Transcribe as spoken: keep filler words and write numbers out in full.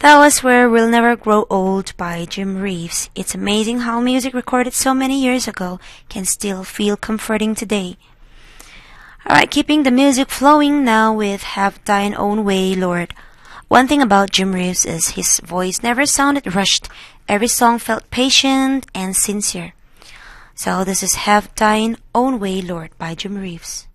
That was Where We'll Never Grow Old by Jim Reeves. It's amazing how music recorded so many years ago can still feel comforting today. Alright, keeping the music flowing now with Have Thine Own Way, Lord. One thing about Jim Reeves is his voice never sounded rushed. Every song felt patient and sincere. So this is Have Thine Own Way, Lord by Jim Reeves.